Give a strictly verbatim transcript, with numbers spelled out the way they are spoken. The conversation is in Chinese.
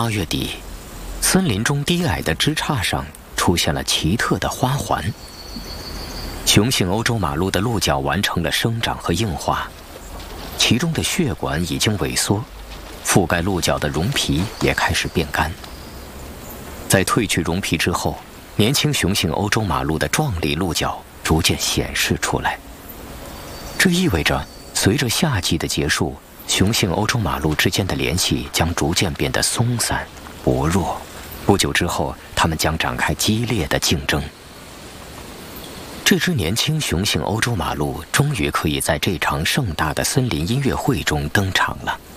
八月底，森林中低矮的枝杈上出现了奇特的花环。雄性欧洲马鹿的鹿角完成了生长和硬化，其中的血管已经萎缩，覆盖鹿角的绒皮也开始变干。在褪去绒皮之后，年轻雄性欧洲马鹿的壮丽鹿角逐渐显示出来。这意味着，随着夏季的结束，雄性欧洲马鹿之间的联系将逐渐变得松散、薄弱。不久之后，它们将展开激烈的竞争。这只年轻雄性欧洲马鹿终于可以在这场盛大的森林音乐会中登场了。